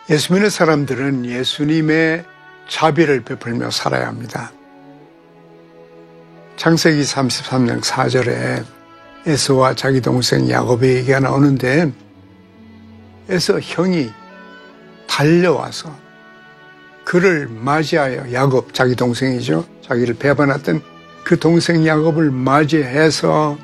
예수 믿는 사람들은 예수님의 자비를 베풀며 살아야 합니다. 창세기 33장 4절에 에서와 자기 동생 야곱의 얘기가 나오는데, 에서 형이 달려와서 그를 맞이하여, 야곱 자기 동생이죠, 자기를 배반했던 그 동생 야곱을 맞이해서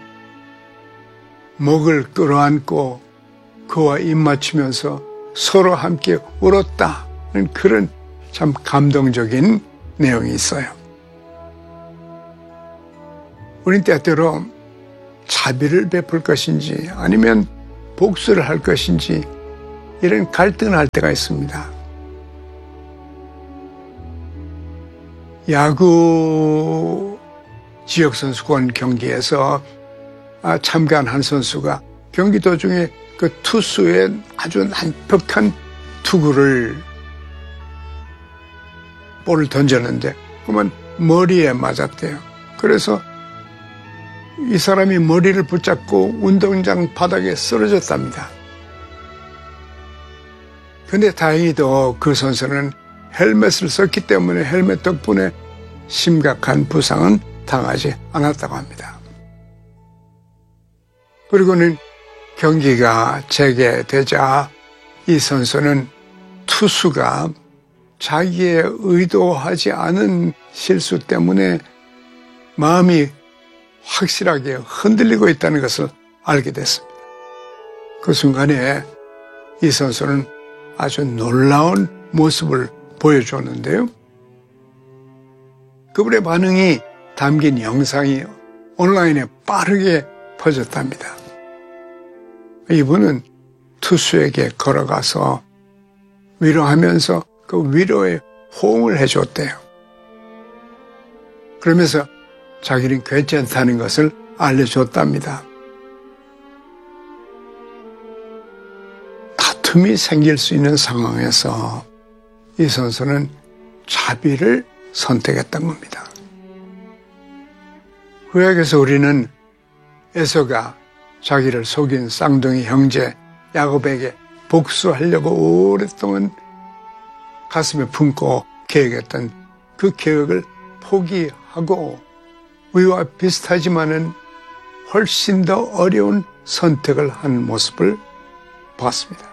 목을 끌어안고 그와 입맞추면서 서로 함께 울었다는 그런 참 감동적인 내용이 있어요. 우린 때때로 자비를 베풀 것인지 아니면 복수를 할 것인지 이런 갈등을 할 때가 있습니다. 야구 지역선수권 경기에서 참가한 한 선수가 경기 도중에 그 투수의 아주 난폭한 투구를 볼을 던졌는데 그만 머리에 맞았대요. 그래서 이 사람이 머리를 붙잡고 운동장 바닥에 쓰러졌답니다. 근데 다행히도 그 선수는 헬멧을 썼기 때문에 헬멧 덕분에 심각한 부상은 당하지 않았다고 합니다. 그리고는 경기가 재개되자 이 선수는 투수가 자기의 의도하지 않은 실수 때문에 마음이 확실하게 흔들리고 있다는 것을 알게 됐습니다. 그 순간에 이 선수는 아주 놀라운 모습을 보여줬는데요. 그분의 반응이 담긴 영상이 온라인에 빠르게 퍼졌답니다. 이분은 투수에게 걸어가서 위로하면서 그 위로에 호응을 해줬대요. 그러면서 자기는 괜찮다는 것을 알려줬답니다. 다툼이 생길 수 있는 상황에서 이 선수는 자비를 선택했던 겁니다. 구약에서 우리는 에서가 자기를 속인 쌍둥이 형제 야곱에게 복수하려고 오랫동안 가슴에 품고 계획했던 그 계획을 포기하고 우리와 비슷하지만은 훨씬 더 어려운 선택을 한 모습을 봤습니다.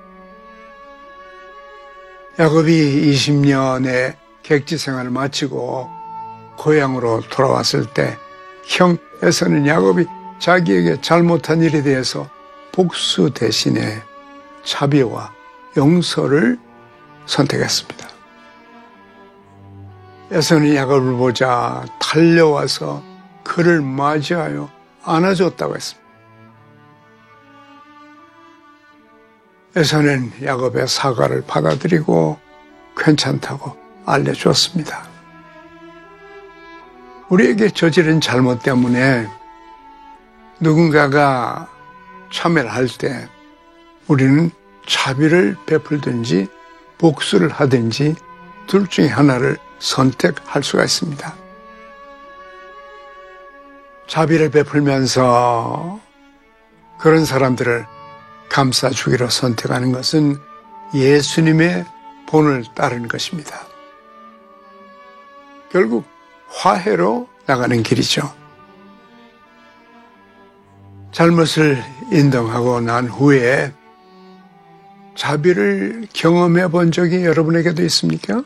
야곱이 20년의 객지 생활을 마치고 고향으로 돌아왔을 때 형 에서는 야곱이 자기에게 잘못한 일에 대해서 복수 대신에 자비와 용서를 선택했습니다. 에서는 야곱을 보자 달려와서 그를 맞이하여 안아줬다고 했습니다. 에서는 야곱의 사과를 받아들이고 괜찮다고 알려주었습니다. 우리에게 저지른 잘못 때문에 누군가가 참회를 때 우리는 자비를 베풀든지 복수를 하든지 둘 중에 하나를 선택할 수가 있습니다. 자비를 베풀면서 그런 사람들을 감싸주기로 선택하는 것은 예수님의 본을 따르는 것입니다. 결국 화해로 나가는 길이죠. 잘못을 인정하고 난 후에 자비를 경험해 본 적이 여러분에게도 있습니까?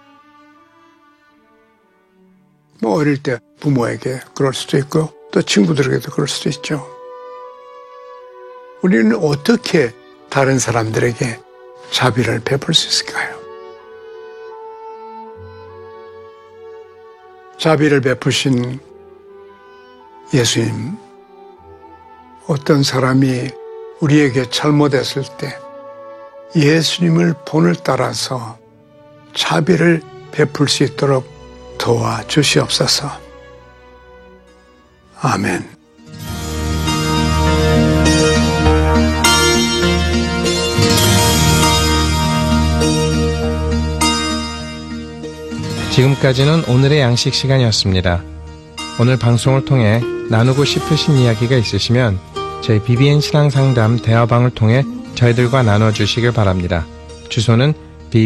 어릴 때 부모에게 그럴 수도 있고 또 친구들에게도 그럴 수도 있죠. 우리는 어떻게 다른 사람들에게 자비를 베풀 수 있을까요? 자비를 베푸신 예수님, 어떤 사람이 우리에게 잘못했을 때 예수님을 본을 따라서 자비를 베풀 수 있도록 도와주시옵소서. 아멘. 지금까지는 오늘의 양식 시간이었습니다. 오늘 방송을 통해 나누고 싶으신 이야기가 있으시면 저희 BBN 신앙상담 대화방을 통해 저희들과 나눠주시길 바랍니다. 주소는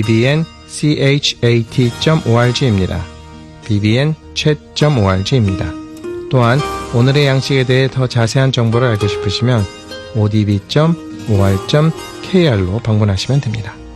bbnchat.org입니다. bbnchat.org입니다. 또한 오늘의 양식에 대해 더 자세한 정보를 알고 싶으시면 odb.or.kr로 방문하시면 됩니다.